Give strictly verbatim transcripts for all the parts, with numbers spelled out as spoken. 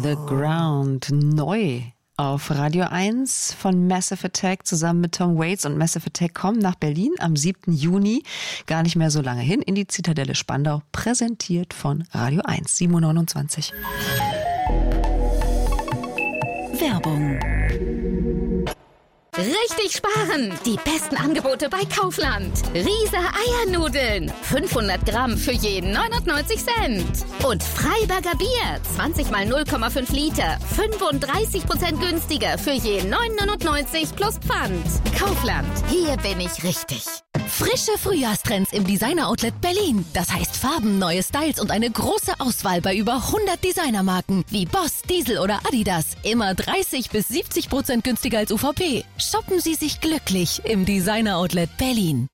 The Ground, neu auf Radio eins von Massive Attack zusammen mit Tom Waits. Und Massive Attack kommen nach Berlin am siebten Juni, gar nicht mehr so lange hin, in die Zitadelle Spandau, präsentiert von Radio eins, sieben Uhr neunundzwanzig. Werbung. Richtig sparen! Die besten Angebote bei Kaufland. Riese Eiernudeln. fünfhundert Gramm für jeden neunundneunzig Cent. Und Freiberger Bier. zwanzig mal null Komma fünf Liter. fünfunddreißig Prozent günstiger für jeden neun neunundneunzig plus Pfand. Kaufland. Hier bin ich richtig. Frische Frühjahrstrends im Designer-Outlet Berlin. Das heißt Farben, neue Styles und eine große Auswahl bei über hundert Designermarken wie Boss, Diesel oder Adidas. Immer dreißig bis siebzig Prozent günstiger als U V P. Shoppen Sie sich glücklich im Designer-Outlet Berlin.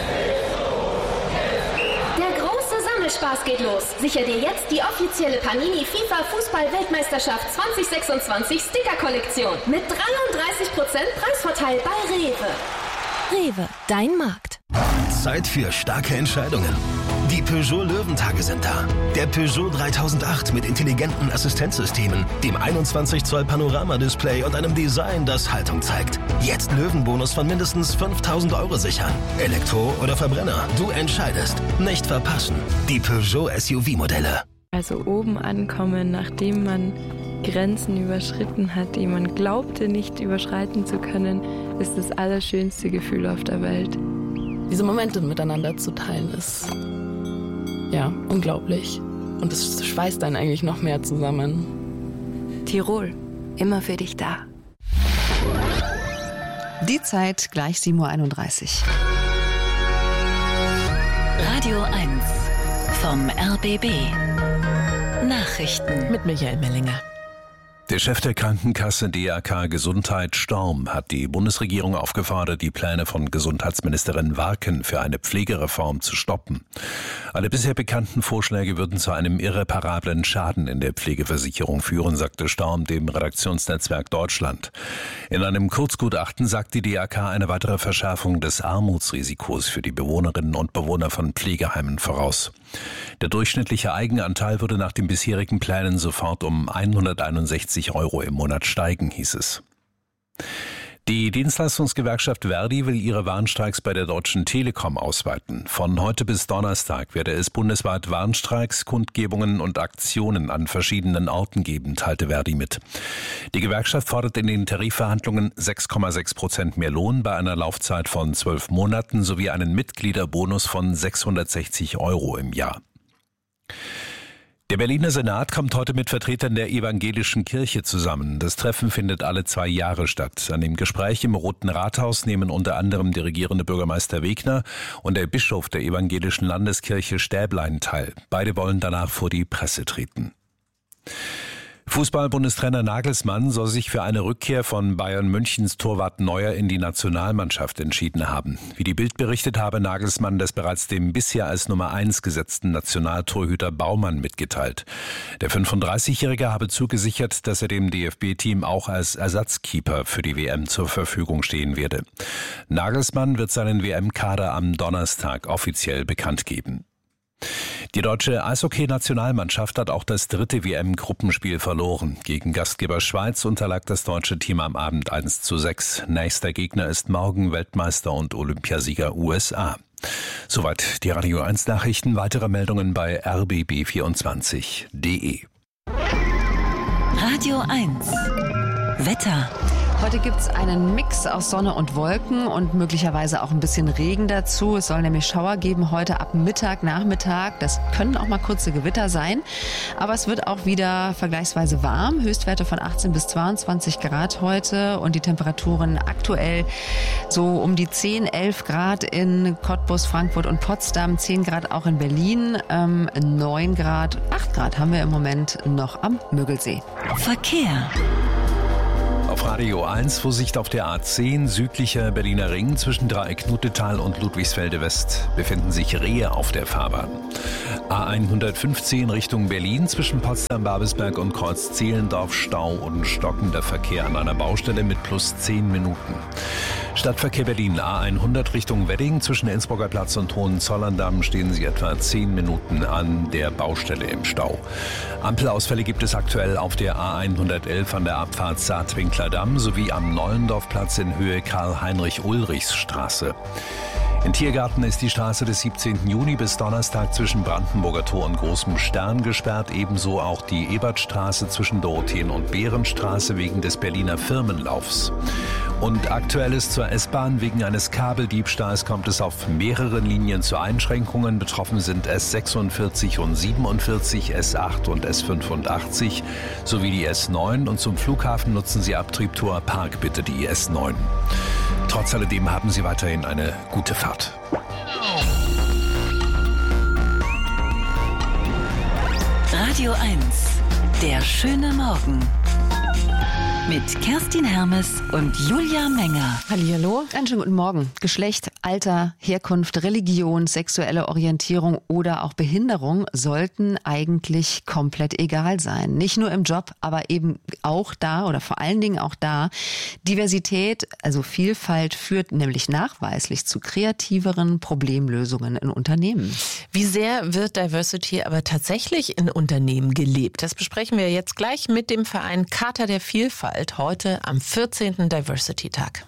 Der große Sammelspaß geht los. Sicher dir jetzt die offizielle Panini FIFA Fußball-Weltmeisterschaft zwanzig sechsundzwanzig Sticker-Kollektion mit dreiunddreißig Prozent Preisvorteil bei Rewe. Rewe, dein Markt. Zeit für starke Entscheidungen. Die Peugeot Löwentage sind da. Der Peugeot dreitausendacht mit intelligenten Assistenzsystemen, dem einundzwanzig Zoll Panoramadisplay und einem Design, das Haltung zeigt. Jetzt Löwenbonus von mindestens fünftausend Euro sichern. Elektro oder Verbrenner, du entscheidest. Nicht verpassen. Die Peugeot S U V-Modelle. Also oben ankommen, nachdem man Grenzen überschritten hat, die man glaubte nicht überschreiten zu können, ist das allerschönste Gefühl auf der Welt. Diese Momente miteinander zu teilen ist, ja, unglaublich. Und es schweißt dann eigentlich noch mehr zusammen. Tirol, immer für dich da. Die Zeit gleich sieben Uhr einunddreißig. Radio eins vom R B B. Nachrichten mit Michael Mellinger. Der Chef der Krankenkasse D A K Gesundheit Storm hat die Bundesregierung aufgefordert, die Pläne von Gesundheitsministerin Warken für eine Pflegereform zu stoppen. Alle bisher bekannten Vorschläge würden zu einem irreparablen Schaden in der Pflegeversicherung führen, sagte Storm dem Redaktionsnetzwerk Deutschland. In einem Kurzgutachten sagt die D A K eine weitere Verschärfung des Armutsrisikos für die Bewohnerinnen und Bewohner von Pflegeheimen voraus. Der durchschnittliche Eigenanteil würde nach den bisherigen Plänen sofort um hunderteinundsechzig Euro im Monat steigen, hieß es. Die Dienstleistungsgewerkschaft Verdi will ihre Warnstreiks bei der Deutschen Telekom ausweiten. Von heute bis Donnerstag werde es bundesweit Warnstreiks, Kundgebungen und Aktionen an verschiedenen Orten geben, teilte Verdi mit. Die Gewerkschaft fordert in den Tarifverhandlungen sechs Komma sechs Prozent mehr Lohn bei einer Laufzeit von zwölf Monaten sowie einen Mitgliederbonus von sechshundertsechzig Euro im Jahr. Der Berliner Senat kommt heute mit Vertretern der evangelischen Kirche zusammen. Das Treffen findet alle zwei Jahre statt. An dem Gespräch im Roten Rathaus nehmen unter anderem der regierende Bürgermeister Wegner und der Bischof der evangelischen Landeskirche Stäblein teil. Beide wollen danach vor die Presse treten. Fußball-Bundestrainer Nagelsmann soll sich für eine Rückkehr von Bayern Münchens Torwart Neuer in die Nationalmannschaft entschieden haben. Wie die Bild berichtet, habe Nagelsmann das bereits dem bisher als Nummer eins gesetzten Nationaltorhüter Baumann mitgeteilt. Der fünfunddreißigjährige habe zugesichert, dass er dem D F B-Team auch als Ersatzkeeper für die W M zur Verfügung stehen werde. Nagelsmann wird seinen W M-Kader am Donnerstag offiziell bekannt geben. Die deutsche Eishockey-Nationalmannschaft hat auch das dritte W M-Gruppenspiel verloren. Gegen Gastgeber Schweiz unterlag das deutsche Team am Abend eins zu sechs. Nächster Gegner ist morgen Weltmeister und Olympiasieger U S A. Soweit die Radio eins Nachrichten. Weitere Meldungen bei r b b vierundzwanzig punkt d e. Radio eins Wetter. Heute gibt es einen Mix aus Sonne und Wolken und möglicherweise auch ein bisschen Regen dazu. Es soll nämlich Schauer geben heute ab Mittag, Nachmittag. Das können auch mal kurze Gewitter sein. Aber es wird auch wieder vergleichsweise warm. Höchstwerte von achtzehn bis zweiundzwanzig Grad heute und die Temperaturen aktuell so um die zehn, elf Grad in Cottbus, Frankfurt und Potsdam, zehn Grad auch in Berlin, ähm, neun Grad, acht Grad haben wir im Moment noch am Müggelsee. Verkehr. Auf Radio eins Vorsicht auf der A zehn, südlicher Berliner Ring, zwischen Dreieck-Knutetal und Ludwigsfelde West befinden sich Rehe auf der Fahrbahn. A hundertfünfzehn Richtung Berlin, zwischen Potsdam, Babelsberg und Kreuz Zehlendorf, Stau und stockender Verkehr an einer Baustelle mit plus zehn Minuten. Stadtverkehr Berlin A hundert Richtung Wedding. Zwischen Innsbrucker Platz und Hohenzollern-Damm stehen Sie etwa zehn Minuten an der Baustelle im Stau. Ampelausfälle gibt es aktuell auf der A hundertelf an der Abfahrt Saatwinkler Damm sowie am Neulendorfplatz in Höhe Karl-Heinrich-Ulrichs-Straße. In Tiergarten ist die Straße des siebzehnten Juni bis Donnerstag zwischen Brandenburger Tor und Großem Stern gesperrt, ebenso auch die Ebertstraße zwischen Dorotheen- und Behrenstraße wegen des Berliner Firmenlaufs. Und aktuell ist zur S-Bahn wegen eines Kabeldiebstahls kommt es auf mehreren Linien zu Einschränkungen. Betroffen sind S sechsundvierzig und siebenundvierzig, S acht und S fünfundachtzig sowie die S neun. Und zum Flughafen nutzen Sie ab Treptower Park bitte die S neun. Trotz alledem haben Sie weiterhin eine gute Fahrt. Radio eins, der schöne Morgen. Mit Kerstin Hermes und Julia Menger. Hallihallo. Einen schönen guten Morgen. Geschlecht, Alter, Herkunft, Religion, sexuelle Orientierung oder auch Behinderung sollten eigentlich komplett egal sein. Nicht nur im Job, aber eben auch da oder vor allen Dingen auch da. Diversität, also Vielfalt, führt nämlich nachweislich zu kreativeren Problemlösungen in Unternehmen. Wie sehr wird Diversity aber tatsächlich in Unternehmen gelebt? Das besprechen wir jetzt gleich mit dem Verein Charta der Vielfalt. Heute am vierzehnten Diversity-Tag.